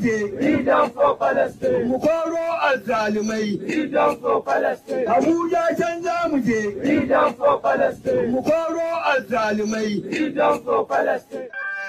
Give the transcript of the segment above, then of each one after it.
je Freedom for Palestine. mu koro azzalumai. Freedom for Palestine. Abuja can za mu je Freedom for Palestine. mu koro azzalumai. Freedom for Palestine.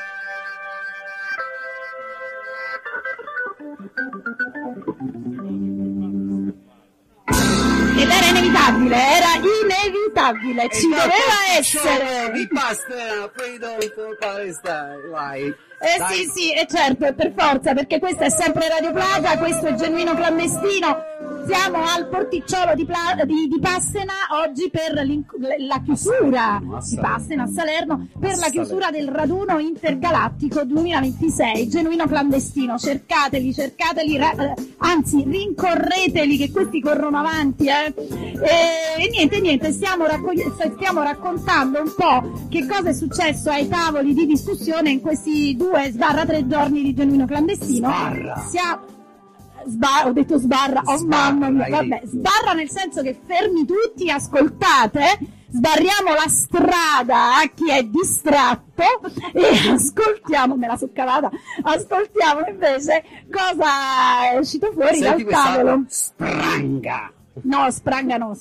Ed era inevitabile, ci doveva essere. Vi basta, freedom for Palestine, vai. Sì, e certo, per forza, perché questa è sempre Radio Plaza, questo è Genuino Clandestino. Siamo al porticciolo di Passena oggi per la chiusura di Passena a Salerno, per la chiusura del raduno intergalattico 2026, Genuino Clandestino. Cercateli, anzi rincorreteli che questi corrono avanti, E niente, stiamo raccontando un po' che cosa è successo ai tavoli di discussione in questi 2-3 giorni di Genuino Clandestino. Ho detto sbarra, oh mamma mia, vabbè, sbarra nel senso che fermi tutti, ascoltate, sbarriamo la strada a chi è distratto e ascoltiamo, me la so cavata, ascoltiamo invece cosa è uscito fuori dal tavolo. Spranga! No, spranga no.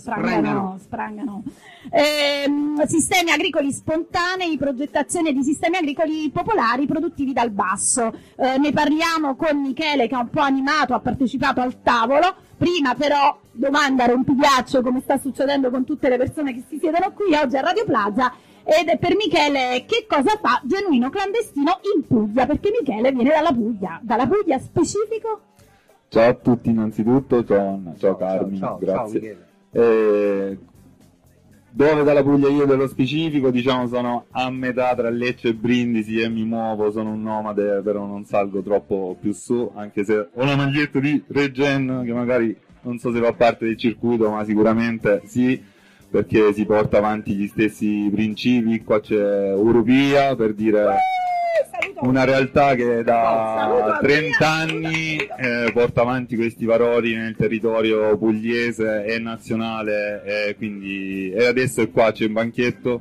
Sistemi agricoli spontanei, progettazione di sistemi agricoli popolari produttivi dal basso. Ne parliamo con Michele che è un po' animato, ha partecipato al tavolo. Prima però domanda rompighiaccio, come sta succedendo con tutte le persone che si siedono qui oggi a Radio Plaza. Ed è per Michele che cosa fa Genuino Clandestino in Puglia, perché Michele viene dalla Puglia specifico. Ciao a tutti innanzitutto, ciao Carmine, ciao, grazie. Ciao, Dove dalla Puglia io dello specifico, diciamo sono a metà tra Lecce e Brindisi e mi muovo, sono un nomade, però non salgo troppo più su, anche se ho una maglietta di Regen che magari non so se fa parte del circuito, ma sicuramente sì, perché si porta avanti gli stessi principi. Qua c'è Urupia, per dire una realtà che da 30 anni porta avanti questi valori nel territorio pugliese e nazionale, e adesso è qua, c'è un banchetto.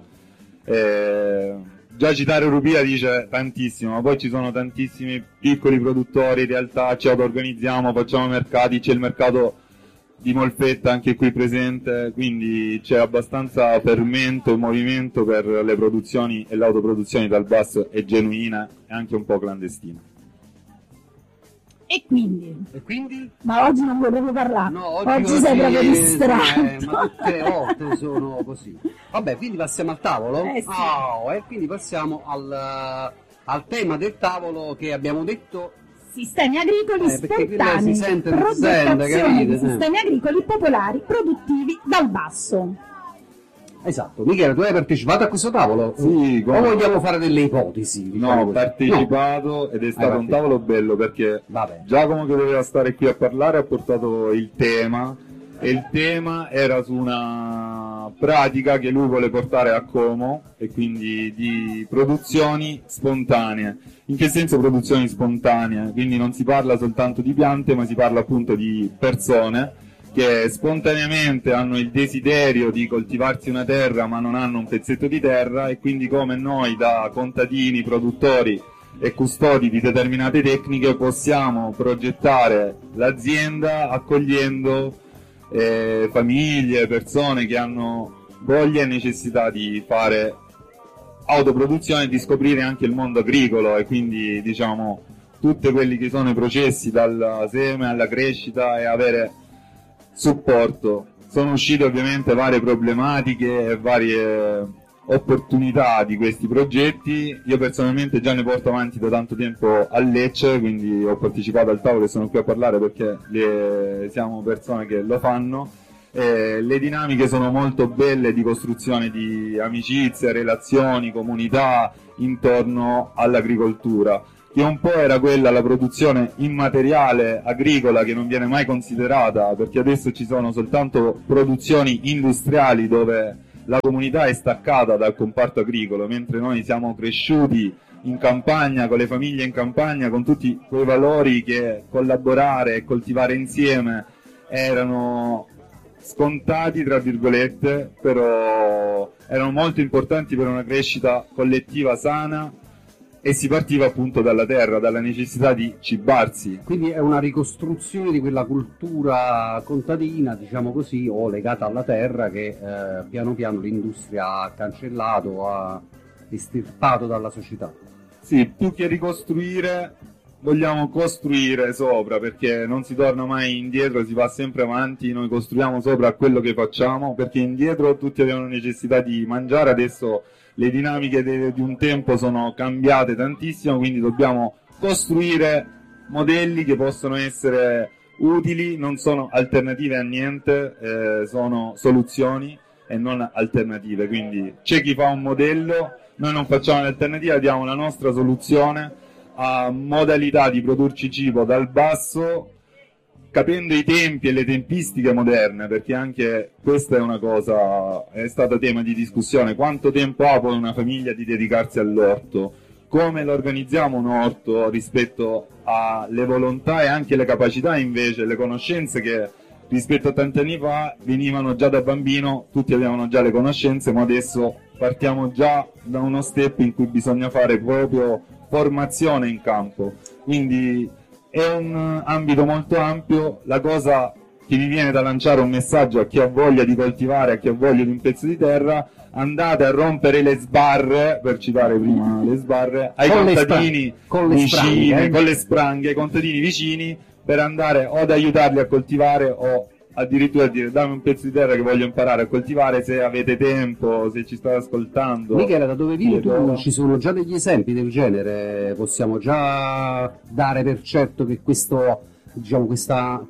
Già citare Urupia dice tantissimo, ma poi ci sono tantissimi piccoli produttori, in realtà ci auto-organizziamo, facciamo mercati, c'è il mercato di Molfetta anche qui presente, quindi c'è abbastanza fermento e movimento per le produzioni e l'autoproduzione dal basso è genuina e anche un po' clandestina. E quindi? Ma oggi non vuoi proprio parlare, No, oggi sei proprio distratto. Ma tutte le volte sono così. Vabbè, quindi passiamo al tavolo? Sì. E quindi passiamo al tema del tavolo che abbiamo detto. Sistemi agricoli spontanei, si sente, progettazione di capite? sistemi agricoli popolari produttivi dal basso. Esatto. Michele, tu hai partecipato a questo tavolo? Sì, o vogliamo fare delle ipotesi? No, ho partecipato ed è stato un tavolo bello perché Giacomo, che doveva stare qui a parlare, ha portato il tema, e il tema era su una pratica che lui vuole portare a Como, e quindi di produzioni spontanee. In che senso produzioni spontanee? Quindi non si parla soltanto di piante, ma si parla appunto di persone che spontaneamente hanno il desiderio di coltivarsi una terra ma non hanno un pezzetto di terra, e quindi come noi da contadini, produttori e custodi di determinate tecniche possiamo progettare l'azienda accogliendo famiglie, persone che hanno voglia e necessità di fare autoproduzione, di scoprire anche il mondo agricolo, e quindi diciamo tutti quelli che sono i processi dal seme alla crescita e avere supporto. Sono uscite ovviamente varie problematiche e varie opportunità di questi progetti. Io personalmente già ne porto avanti da tanto tempo a Lecce, quindi ho partecipato al tavolo e sono qui a parlare perché siamo persone che lo fanno. Le dinamiche sono molto belle di costruzione di amicizie, relazioni, comunità intorno all'agricoltura, che un po' era quella, la produzione immateriale agricola, che non viene mai considerata, perché adesso ci sono soltanto produzioni industriali dove la comunità è staccata dal comparto agricolo, mentre noi siamo cresciuti in campagna, con le famiglie in campagna, con tutti quei valori che collaborare e coltivare insieme erano scontati, tra virgolette, però erano molto importanti per una crescita collettiva sana e si partiva appunto dalla terra, dalla necessità di cibarsi. Quindi è una ricostruzione di quella cultura contadina, diciamo così, o legata alla terra che piano piano l'industria ha cancellato, ha estirpato dalla società. Sì, più che ricostruire vogliamo costruire sopra, perché non si torna mai indietro, si va sempre avanti, noi costruiamo sopra a quello che facciamo, perché indietro tutti avevano necessità di mangiare, adesso le dinamiche di un tempo sono cambiate tantissimo, quindi dobbiamo costruire modelli che possono essere utili, non sono alternative a niente, sono soluzioni e non alternative. Quindi c'è chi fa un modello, noi non facciamo un'alternativa, diamo la nostra soluzione a modalità di produrci cibo dal basso, capendo i tempi e le tempistiche moderne, perché anche questa è una cosa, è stata tema di discussione: quanto tempo ha poi una famiglia di dedicarsi all'orto, come lo organizziamo un orto rispetto alle volontà e anche le capacità, invece le conoscenze che rispetto a tanti anni fa venivano già da bambino, tutti avevano già le conoscenze, ma adesso partiamo già da uno step in cui bisogna fare proprio formazione in campo, quindi è un ambito molto ampio. La cosa che mi viene da lanciare un messaggio a chi ha voglia di coltivare, a chi ha voglia di un pezzo di terra: andate a rompere le sbarre, per citare prima le sbarre, ai contadini vicini, con le spranghe, ai contadini vicini, per andare o ad aiutarli a coltivare o addirittura dire: dammi un pezzo di terra che voglio imparare a coltivare, se avete tempo, se ci state ascoltando. Michele, da dove vieni tu ci sono già degli esempi del genere? Possiamo già dare per certo che questo, diciamo, questa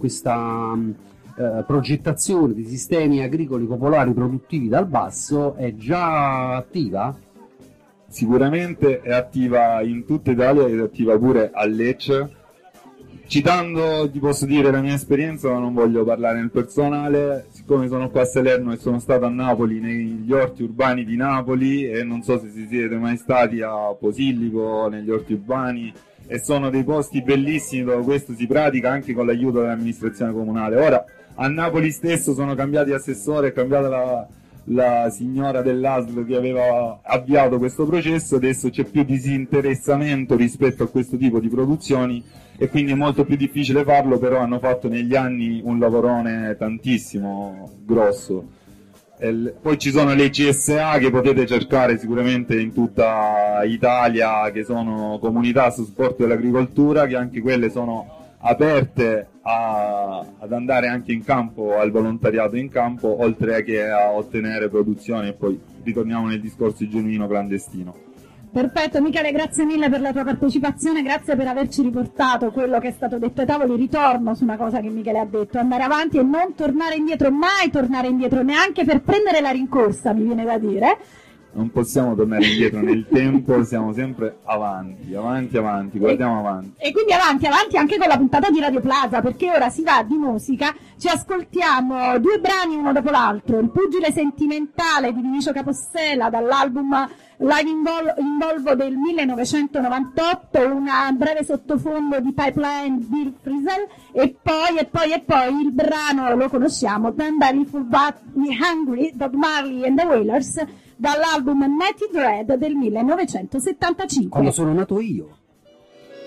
progettazione di sistemi agricoli popolari produttivi dal basso è già attiva? Sicuramente è attiva in tutta Italia ed è attiva pure a Lecce. Citando, ti posso dire la mia esperienza, ma non voglio parlare nel personale, siccome sono qua a Salerno e sono stato a Napoli, negli orti urbani di Napoli, e non so se siete mai stati a Posillipo, negli orti urbani, e sono dei posti bellissimi dove questo si pratica anche con l'aiuto dell'amministrazione comunale. Ora, a Napoli stesso sono cambiati assessore, è cambiata la signora dell'ASL che aveva avviato questo processo, adesso c'è più disinteressamento rispetto a questo tipo di produzioni e quindi è molto più difficile farlo, però hanno fatto negli anni un lavorone tantissimo grosso. Poi ci sono le CSA che potete cercare sicuramente in tutta Italia, che sono comunità a supporto dell'agricoltura, che anche quelle sono aperte ad andare anche in campo, al volontariato in campo, oltre che a ottenere produzioni, e poi ritorniamo nel discorso genuino clandestino. Perfetto, Michele, grazie mille per la tua partecipazione, grazie per averci riportato quello che è stato detto ai tavoli. Ritorno su una cosa che Michele ha detto: andare avanti e non tornare indietro, mai tornare indietro, neanche per prendere la rincorsa, mi viene da dire. Non possiamo tornare indietro nel tempo, siamo sempre avanti, guardiamo avanti. E quindi avanti anche con la puntata di Radio Plaza, perché ora si va di musica, ci ascoltiamo due brani uno dopo l'altro: Il pugile sentimentale di Vinicio Capostela dall'album Live in Volvo del 1998, una breve sottofondo di Pipeline Bill Frisell, e poi il brano lo conosciamo, Ten Belly Full But Me Hungry, Bob Marley and the Wailers, dall'album Native Red del 1975. Quando sono nato io.